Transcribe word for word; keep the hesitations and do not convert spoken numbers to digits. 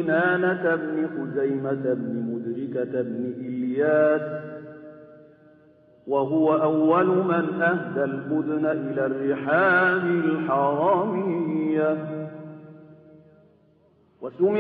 كنانة بن خزيمة بن مدركة بن إلياس، وهو أول من أهدى البدن إلى الرحال الحرامية. وسمع